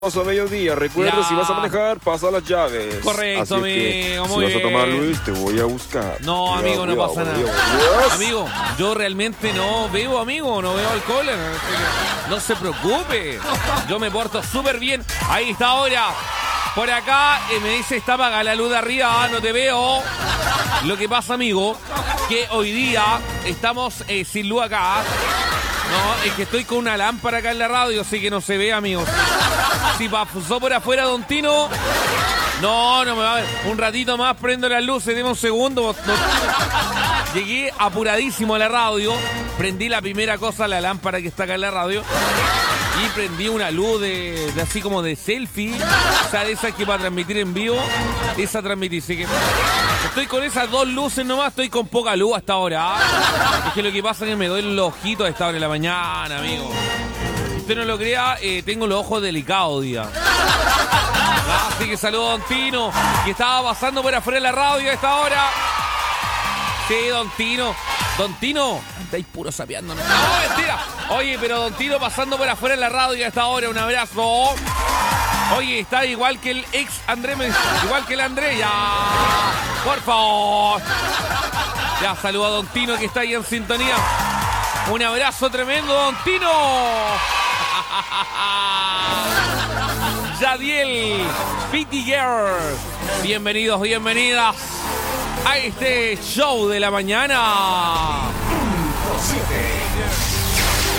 A mediodía, recuerda, Ya. si vas a manejar, pasa las llaves. Correcto, Así que, amigo, si muy vas a tomar, bien. Luis, te voy a buscar. No, amigo, no pasa nada. Dios. Amigo, yo realmente no bebo, amigo, no veo alcohol. No se preocupe. Yo me porto súper bien. Ahí está ahora. Por acá me dice, está apagada la luz de arriba, no te veo. Lo que pasa, amigo, que hoy día estamos sin luz acá. No, es que estoy con una lámpara acá en la radio, así que no se ve, amigos. Si pasó por afuera Don Tino, no me va a ver. Un ratito más prendo las luces, deme un segundo. Llegué apuradísimo a la radio, prendí la primera cosa, la lámpara que está acá en la radio, y prendí una luz de así como de selfie, o sea, de esas que para transmitir en vivo, esa transmití, así que estoy con esas dos luces nomás, estoy con poca luz hasta ahora. Es que lo que pasa es que me doy los ojitos a esta hora de la mañana, amigo. Si usted no lo crea, tengo los ojos delicados hoy día. Así que saludo a Don Tino, que estaba pasando por afuera de la radio a esta hora. Sí, Don Tino. Don Tino, estáis puro sapeando. No, mentira. Oye, pero Don Tino pasando por afuera de la radio a esta hora, un abrazo. Oye, está igual que el ex André, igual que el André, ya. Por favor. Ya, saludo a Don Tino que está ahí en sintonía. Un abrazo tremendo, Don Tino. Yadiel, Pity Girl. Bienvenidos, bienvenidas a este show de la mañana. 7.